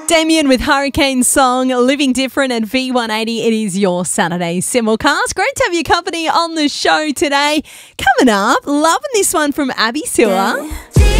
Damien with Hurricane Song, Living Different at V180. It is your Saturday simulcast. Great to have your company on the show today. Coming up, loving this one from Abby Sewer.